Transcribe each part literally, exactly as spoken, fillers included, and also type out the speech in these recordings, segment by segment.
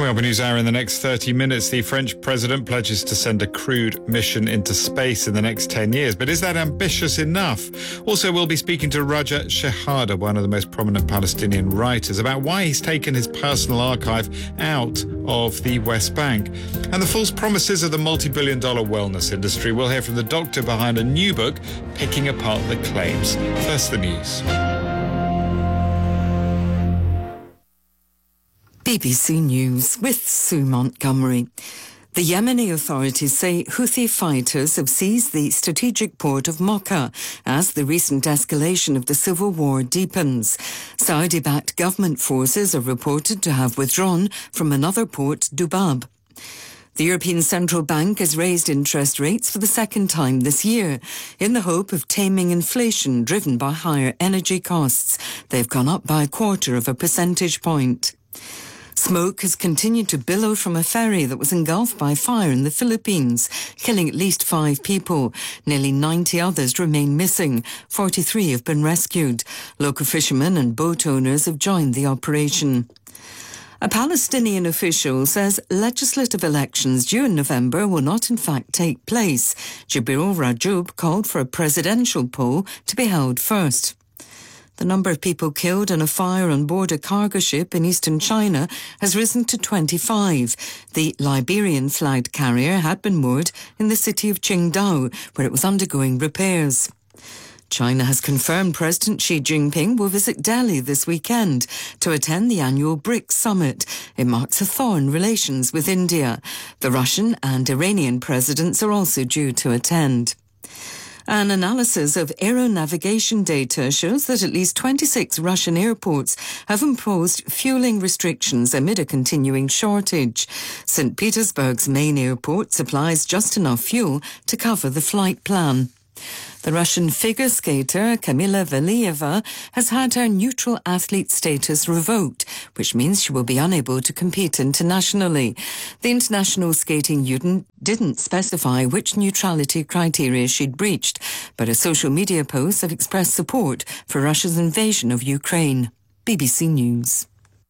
Coming up a news hour in the next thirty minutes, the French president pledges to send a crewed mission into space in the next ten years. But is that ambitious enough? Also, we'll be speaking to Raja Shehadeh, one of the most prominent Palestinian writers, about why he's taken his personal archive out of the West Bank. And the false promises of the multi-billion dollar wellness industry. We'll hear from the doctor behind a new book, picking apart the claims. First, the news. B B C News with Sue Montgomery. The Yemeni authorities say Houthi fighters have seized the strategic port of Mocha as the recent escalation of the civil war deepens. Saudi-backed government forces are reported to have withdrawn from another port, Dubab. The European Central Bank has raised interest rates for the second time this year in the hope of taming inflation driven by higher energy costs. They've gone up by a quarter of a percentage point. Smoke has continued to billow from a ferry that was engulfed by fire in the Philippines, killing at least five people. Nearly ninety others remain missing. forty-three have been rescued. Local fishermen and boat owners have joined the operation. A Palestinian official says legislative elections due in November will not in fact take place. Jibril Rajoub called for a presidential poll to be held first. The number of people killed in a fire on board a cargo ship in eastern China has risen to twenty-five. The Liberian flagged carrier had been moored in the city of Qingdao, where it was undergoing repairs. China has confirmed President Xi Jinping will visit Delhi this weekend to attend the annual BRICS summit. It marks a thaw in relations with India. The Russian and Iranian presidents are also due to attend. An analysis of aeronavigation data shows that at least twenty-six Russian airports have imposed fueling restrictions amid a continuing shortage. Saint Petersburg's main airport supplies just enough fuel to cover the flight plan. The Russian figure skater Kamila Valieva has had her neutral athlete status revoked, which means she will be unable to compete internationally. The International Skating Union didn't specify which neutrality criteria she'd breached, but her social media posts have expressed support for Russia's invasion of Ukraine. B B C News.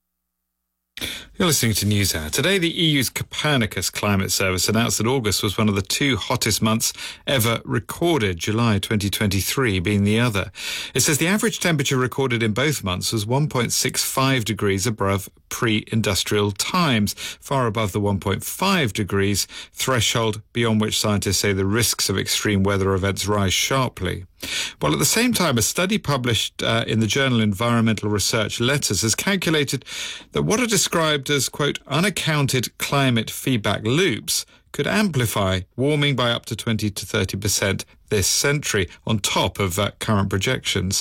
You're listening to NewsHour. Today, the E U's Copernicus Climate Service announced that August was one of the two hottest months ever recorded, July twenty twenty-three being the other. It says the average temperature recorded in both months was one point six five degrees above pre-industrial times, far above the one point five degrees threshold beyond which scientists say the risks of extreme weather events rise sharply. While at the same time, a study published uh, in the journal Environmental Research Letters has calculated that what are described as, quote, unaccounted climate feedback loops could amplify warming by up to twenty to thirty percent this century on top of uh, current projections.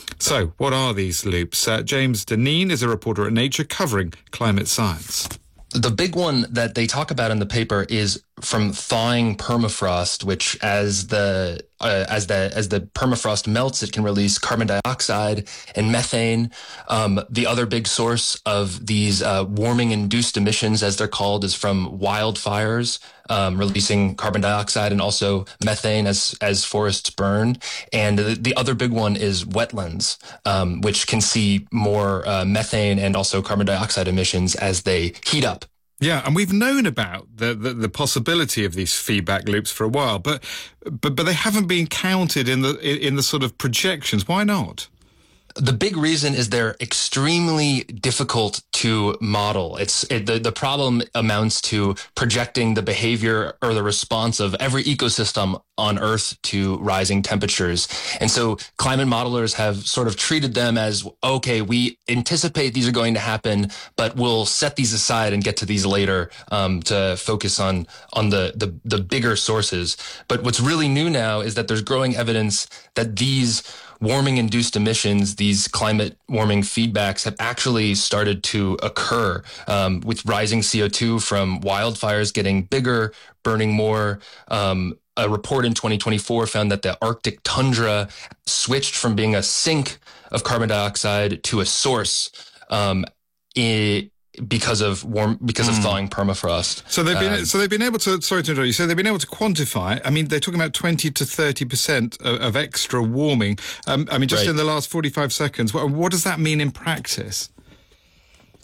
So what are these loops? Uh, James Deneen is a reporter at Nature covering climate science. The big one that they talk about in the paper is from thawing permafrost, which as the uh, as the as the permafrost melts, it can release carbon dioxide and methane. Um, the other big source of these uh, warming-induced emissions, as they're called, is from wildfires, um, releasing carbon dioxide and also methane as as forests burn. And the, the other big one is wetlands, um, which can see more uh, methane and also carbon dioxide emissions as they heat up. Yeah, and we've known about the, the, the possibility of these feedback loops for a while, but but but they haven't been counted in the in the sort of projections. Why not? The big reason is they're extremely difficult to model. It's it, the the problem amounts to projecting the behavior or the response of every ecosystem on Earth to rising temperatures. And so climate modelers have sort of treated them as, okay, we anticipate these are going to happen, but we'll set these aside and get to these later um, to focus on on the, the the bigger sources. But what's really new now is that there's growing evidence that these warming-induced emissions, these climate warming feedbacks, have actually started to occur um, with rising C O two from wildfires getting bigger, burning more. Um, a report in twenty twenty-four found that the Arctic tundra switched from being a sink of carbon dioxide to a source um, in, because of warm, because mm. of thawing permafrost. So they've been, um, so they've been able to. Sorry to interrupt you. So they've been able to quantify. I mean, they're talking about twenty to thirty percent of, of extra warming. Um, I mean, just right. in the last forty-five seconds. What, what does that mean in practice?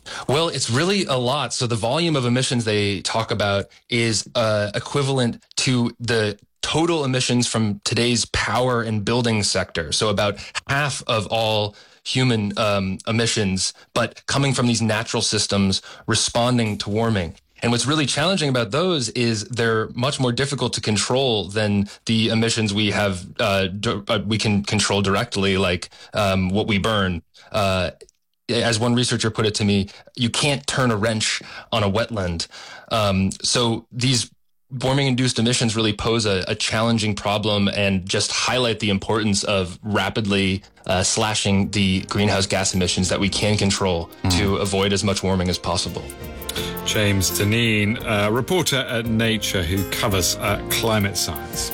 Well, it's really a lot. So the volume of emissions they talk about is uh, equivalent to the total emissions from today's power and building sector. So about half of all human um, emissions, but coming from these natural systems responding to warming. And what's really challenging about those is they're much more difficult to control than the emissions we have, uh, di- we can control directly, like um, what we burn. Uh, as one researcher put it to me, you can't turn a wrench on a wetland. Um, so these warming-induced emissions really pose a, a challenging problem and just highlight the importance of rapidly uh, slashing the greenhouse gas emissions that we can control mm. to avoid as much warming as possible. James Dineen, a reporter at Nature who covers uh, climate science.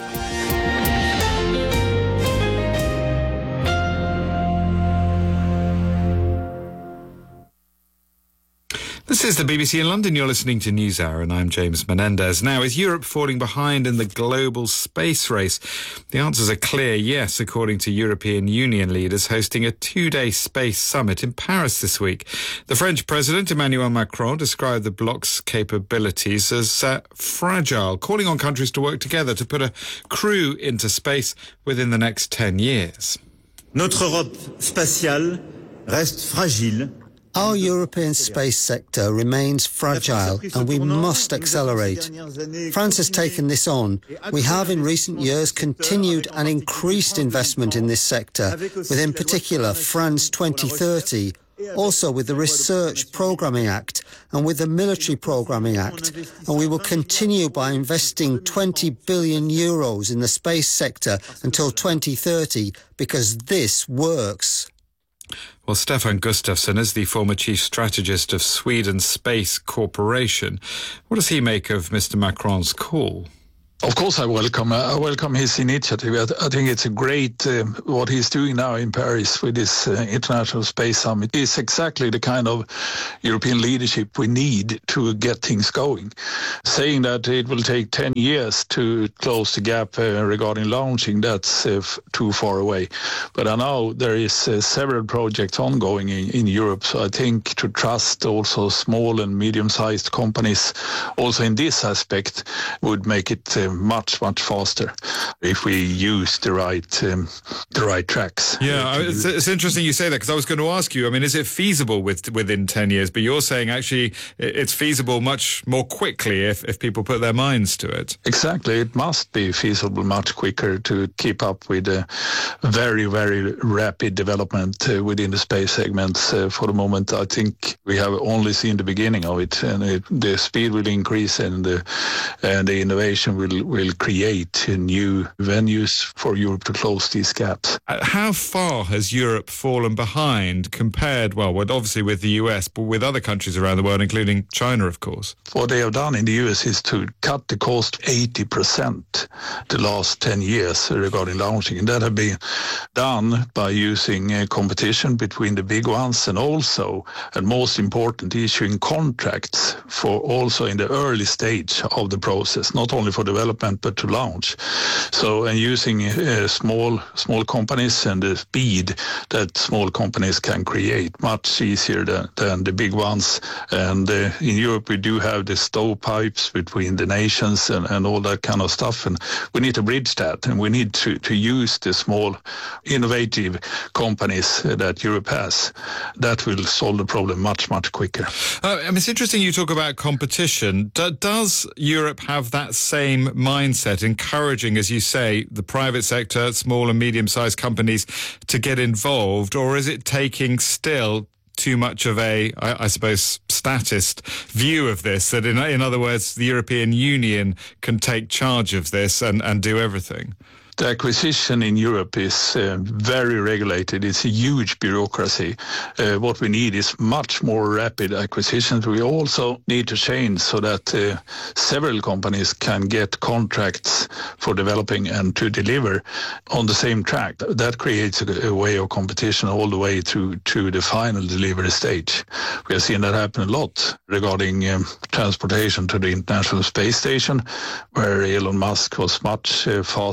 This is the B B C in London. You're listening to NewsHour, and I'm James Menendez. Now, is Europe falling behind in the global space race? The answers are clear, yes, according to European Union leaders hosting a two-day space summit in Paris this week. The French President, Emmanuel Macron, described the bloc's capabilities as uh, fragile, calling on countries to work together to put a crew into space within the next ten years. Notre Europe spatiale reste fragile. Our European space sector remains fragile and we must accelerate. France has taken this on. We have in recent years continued and increased investment in this sector, with in particular France twenty thirty, also with the Research Programming Act and with the Military Programming Act. And we will continue by investing twenty billion euros in the space sector until twenty thirty because this works. Well, Stefan Gustafsson is the former chief strategist of Sweden's Space Corporation. What does he make of Mister Macron's call? Of course, I welcome. I welcome his initiative. I think it's a great uh, what he's doing now in Paris with this uh, International Space Summit. It's exactly the kind of European leadership we need to get things going. Saying that it will take ten years to close the gap uh, regarding launching, that's uh, f- too far away. But I know there is uh, several projects ongoing in, in Europe, so I think to trust also small and medium-sized companies also in this aspect would make it uh, much, much faster if we use the right um, the right tracks. Yeah, it's, it's interesting you say that, because I was going to ask you, I mean, is it feasible with, within ten years? But you're saying actually it's feasible much more quickly if, if people put their minds to it. Exactly. It must be feasible much quicker to keep up with a very, very rapid development uh, within the space segments. Uh, for the moment, I think we have only seen the beginning of it, and it, the speed will increase and the, and the innovation will will create new venues for Europe to close these gaps. How far has Europe fallen behind compared, well, obviously with the U S, but with other countries around the world, including China, of course? What they have done in the U S is to cut the cost eighty percent the last ten years regarding launching. And that has been done by using a competition between the big ones and also, and most important, issuing contracts for also in the early stage of the process, not only for development but to launch. So, and using uh, small small companies and the speed that small companies can create, much easier than, than the big ones. And uh, in Europe we do have the stovepipes between the nations and, and all that kind of stuff, and we need to bridge that, and we need to, to use the small innovative companies that Europe has. That will solve the problem much, much quicker. Uh, I mean, it's interesting you talk about competition. D- does Europe have that same mindset, encouraging, as you say, the private sector, small and medium-sized companies to get involved, or is it taking still too much of a, I, I suppose, statist view of this, that in, in other words, the European Union can take charge of this and, and do everything? The acquisition in Europe is uh, very regulated. It's a huge bureaucracy. Uh, what we need is much more rapid acquisitions. We also need to change so that uh, several companies can get contracts for developing and to deliver on the same track. That creates a, a way of competition all the way through to the final delivery stage. We have seen that happen a lot regarding um, transportation to the International Space Station, where Elon Musk was much uh, faster and his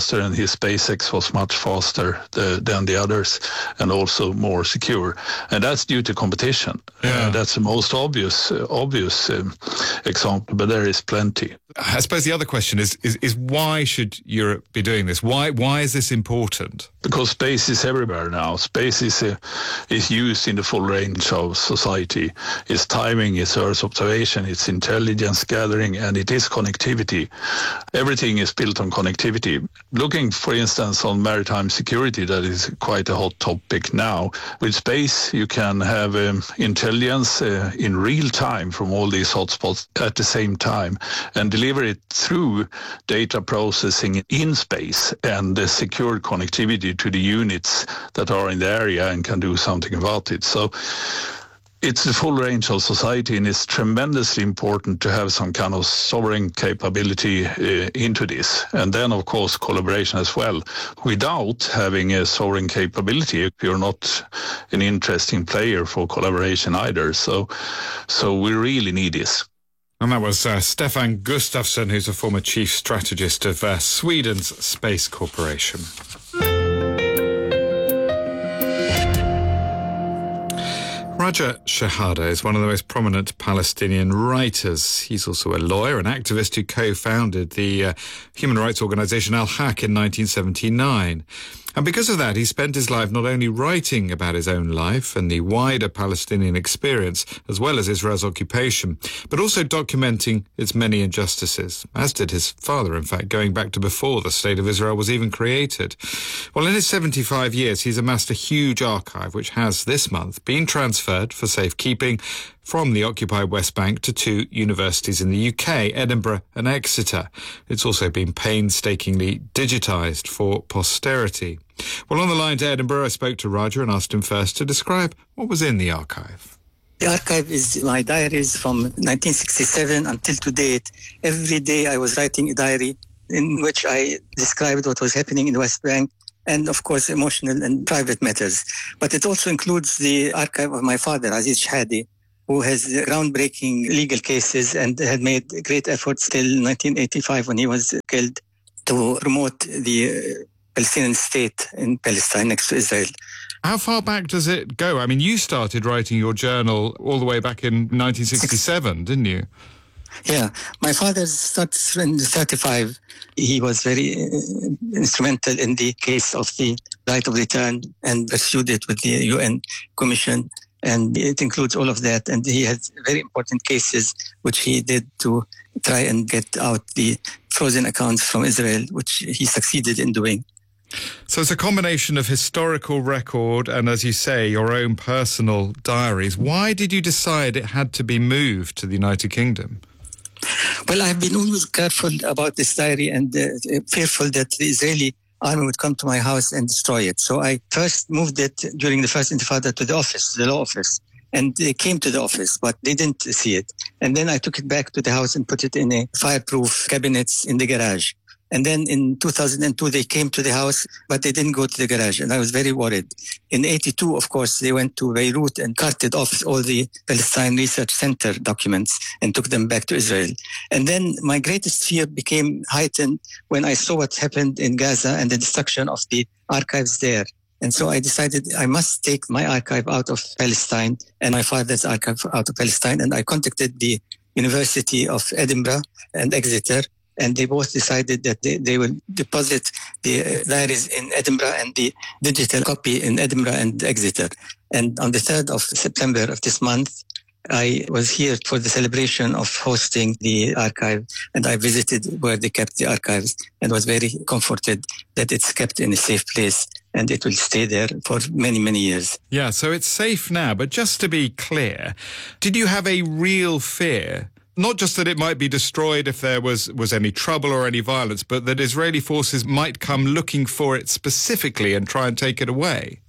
SpaceX was much faster the, than the others and also more secure. And that's due to competition. Yeah. Uh, that's the most obvious uh, obvious um, example, but there is plenty. I suppose the other question is, is is why should Europe be doing this? Why why is this important? Because space is everywhere now. Space is uh, is used in the full range of society. It's timing, it's Earth observation, it's intelligence gathering, and it is connectivity. Everything is built on connectivity. Looking, for instance, on maritime security, that is quite a hot topic now. With space, you can have um, intelligence uh, in real time from all these hotspots at the same time and deliver it through data processing in space and the secure connectivity to the units that are in the area and can do something about it. So it's the full range of society, and it's tremendously important to have some kind of sovereign capability uh, into this. And then, of course, collaboration as well. Without having a sovereign capability, you're not an interesting player for collaboration either. So, so we really need this. And that was uh, Stefan Gustafsson, who's a former chief strategist of uh, Sweden's Space Corporation. Raja Shehadeh is one of the most prominent Palestinian writers. He's also a lawyer and activist who co-founded the uh, human rights organisation Al-Haq in nineteen seventy-nine. And because of that, he spent his life not only writing about his own life and the wider Palestinian experience, as well as Israel's occupation, but also documenting its many injustices, as did his father, in fact, going back to before the State of Israel was even created. Well, in his seventy-five years, he's amassed a huge archive, which has this month been transferred for safekeeping from the occupied West Bank to two universities in the U K, Edinburgh and Exeter. It's also been painstakingly digitised for posterity. Well, on the line to Edinburgh, I spoke to Raja and asked him first to describe what was in the archive. The archive is my diaries from nineteen sixty-seven until to date. Every day I was writing a diary in which I described what was happening in the West Bank and, of course, emotional and private matters. But it also includes the archive of my father, Aziz Shehadeh, who has groundbreaking legal cases and had made great efforts till nineteen eighty-five when he was killed to promote the Palestinian state in Palestine next to Israel. How far back does it go? I mean, you started writing your journal all the way back in nineteen sixty-seven, didn't you? Yeah, my father started in thirty-five. He was very uh, instrumental in the case of the right of return and pursued it with the U N Commission. And it includes all of that. And he has very important cases which he did to try and get out the frozen accounts from Israel, which he succeeded in doing. So it's a combination of historical record and, as you say, your own personal diaries. Why did you decide it had to be moved to the United Kingdom? Well, I've been always careful about this diary and uh, fearful that the Israeli army would come to my house and destroy it. So I first moved it during the first Intifada to the office, the law office. And they came to the office, but they didn't see it. And then I took it back to the house and put it in a fireproof cabinets in the garage. And then in two thousand two, they came to the house, but they didn't go to the garage. And I was very worried. In eighty-two, of course, they went to Beirut and carted off all the Palestine Research Center documents and took them back to Israel. And then my greatest fear became heightened when I saw what happened in Gaza and the destruction of the archives there. And so I decided I must take my archive out of Palestine and my father's archive out of Palestine. And I contacted the University of Edinburgh and Exeter. And they both decided that they, they will deposit the diaries in Edinburgh and the digital copy in Edinburgh and Exeter. And on the third of September of this month, I was here for the celebration of hosting the archive, and I visited where they kept the archives and was very comforted that it's kept in a safe place and it will stay there for many, many years. Yeah, so it's safe now. But just to be clear, did you have a real fear? Not just that it might be destroyed if there was, was any trouble or any violence, but that Israeli forces might come looking for it specifically and try and take it away?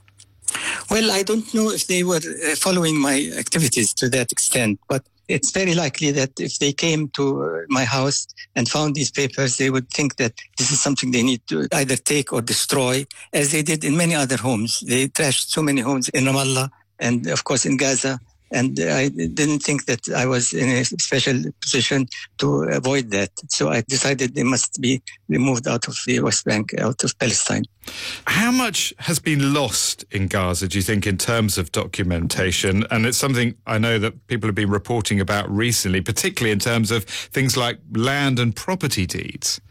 Well, I don't know if they were following my activities to that extent, but it's very likely that if they came to my house and found these papers, they would think that this is something they need to either take or destroy, as they did in many other homes. They trashed so many homes in Ramallah and, of course, in Gaza. And I didn't think that I was in a special position to avoid that. So I decided they must be removed out of the West Bank, out of Palestine. How much has been lost in Gaza, do you think, in terms of documentation? And it's something I know that people have been reporting about recently, particularly in terms of things like land and property deeds.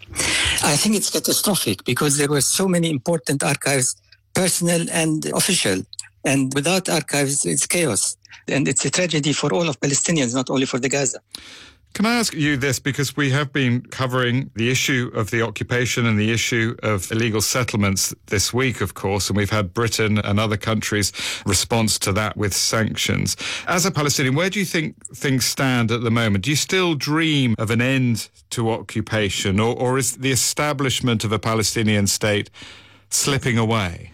I think it's catastrophic because there were so many important archives, personal and official. And without archives, it's chaos. And it's a tragedy for all of Palestinians, not only for the Gaza. Can I ask you this, because we have been covering the issue of the occupation and the issue of illegal settlements this week, of course, and we've had Britain and other countries' response to that with sanctions. As a Palestinian, where do you think things stand at the moment? Do you still dream of an end to occupation, or, or is the establishment of a Palestinian state slipping away?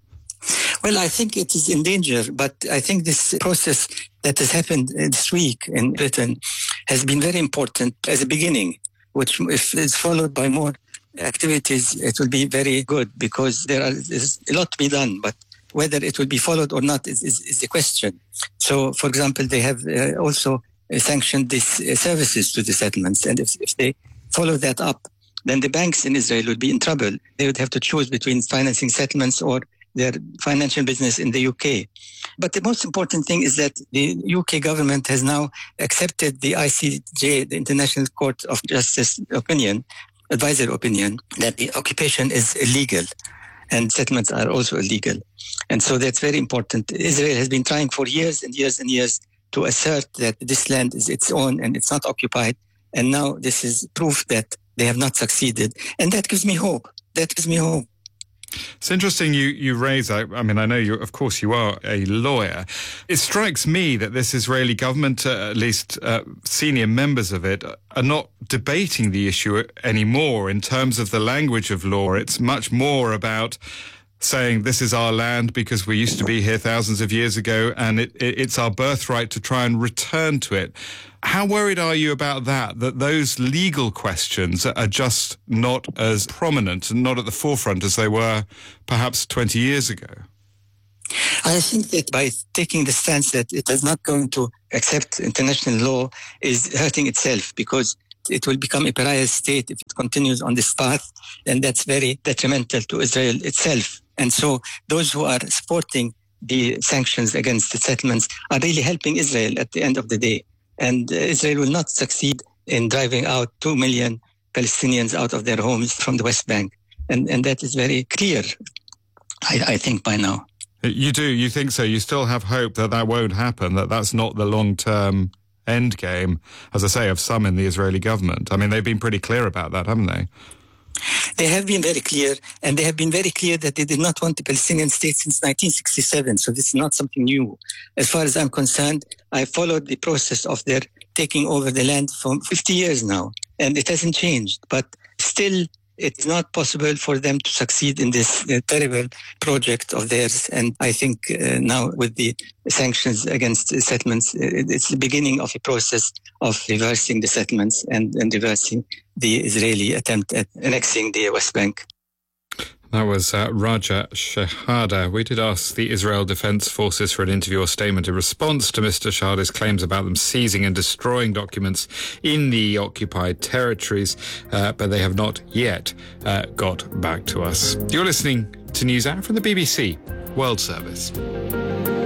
Well, I think it is in danger, but I think this process that has happened this week in Britain has been very important as a beginning, which if it's followed by more activities, it will be very good because there are, is a lot to be done, but whether it will be followed or not is, is, is the question. So, for example, they have uh, also uh, sanctioned these uh, services to the settlements, and if, if they follow that up, then the banks in Israel would be in trouble. They would have to choose between financing settlements or their financial business in the U K. But the most important thing is that the U K government has now accepted the I C J, the International Court of Justice opinion, advisory opinion, that the occupation is illegal and settlements are also illegal. And so that's very important. Israel has been trying for years and years and years to assert that this land is its own and it's not occupied. And now this is proof that they have not succeeded. And that gives me hope. That gives me hope. It's interesting you, you raise, I, I mean, I know you, of course, you are a lawyer. It strikes me that this Israeli government, uh, at least uh, senior members of it, are not debating the issue anymore in terms of the language of law. It's much more about saying this is our land because we used to be here thousands of years ago and it, it, it's our birthright to try and return to it. How worried are you about that, that those legal questions are just not as prominent and not at the forefront as they were perhaps twenty years ago? I think that by taking the stance that it is not going to accept international law is hurting itself because it will become a pariah state if it continues on this path, and that's very detrimental to Israel itself. And so those who are supporting the sanctions against the settlements are really helping Israel at the end of the day. And uh, Israel will not succeed in driving out two million Palestinians out of their homes from the West Bank. And, and that is very clear, I, I think, by now. You do? You think so? You still have hope that that won't happen, that that's not the long-term end game, as I say, of some in the Israeli government? I mean, they've been pretty clear about that, haven't they? They have been very clear, and they have been very clear that they did not want a Palestinian state since nineteen sixty-seven, so this is not something new. As far as I'm concerned, I followed the process of their taking over the land for fifty years now, and it hasn't changed. But still, it's not possible for them to succeed in this uh, terrible project of theirs. And I think uh, now with the sanctions against the settlements, it's the beginning of a process of reversing the settlements and, and reversing the Israeli attempt at annexing the West Bank. That was uh, Raja Shehadeh. We did ask the Israel Defense Forces for an interview or statement in response to Mister Shehadeh's claims about them seizing and destroying documents in the occupied territories, uh, but they have not yet uh, got back to us. You're listening to NewsHour from the B B C World Service.